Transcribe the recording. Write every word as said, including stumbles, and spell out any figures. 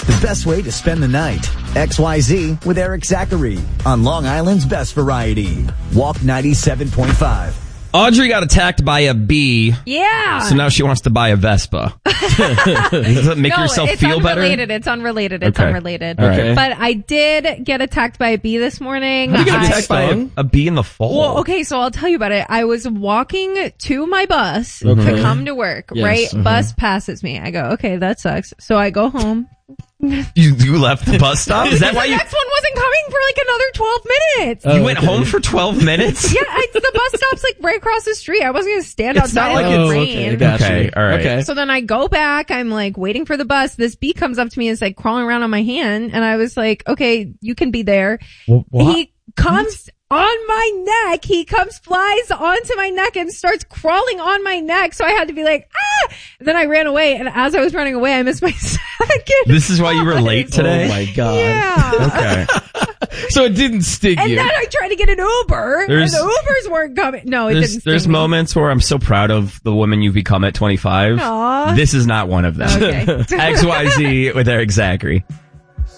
the best way to spend the night. X Y Z with Eric Zachary on Long Island's best variety. Walk ninety-seven point five. Audrey got attacked by a bee. Yeah. So now she wants to buy a Vespa. Does it make no, yourself it's feel better? unrelated. It's unrelated. It's Okay. unrelated. Okay. But I did get attacked by a bee this morning. How do you get I- attacked by a, a bee in the fall? Well, okay, so I'll tell you about it. I was walking to my bus Okay. to come to work, Yes. right? Mhm. Bus passes me. I go, okay, that sucks. So I go home. You, you left the bus stop? Is that why the you... next one wasn't coming for like another twelve minutes. You went home for twelve minutes? Yeah, I, the bus stop's like right across the street. I wasn't going to stand It's outside not in like the it's- rain. okay, gotcha. Okay, all right. Okay. So then I go back. I'm like waiting for the bus. This bee comes up to me and is like crawling around on my hand. And I was like, okay, you can be there. Wh- what? He comes on my neck. He comes, flies onto my neck and starts crawling on my neck. So I had to be like, ah! And then I ran away. And as I was running away, I missed my second. This is why you were late today? Oh my God. Yeah. Okay. So it didn't sting And you. then I tried to get an Uber. There's- and the Ubers weren't coming. No, it There's, didn't. there's sting me. moments where I'm so proud of the woman you've become at twenty-five. Aw. This is not one of them. Okay. X Y Z with Eric Zachary.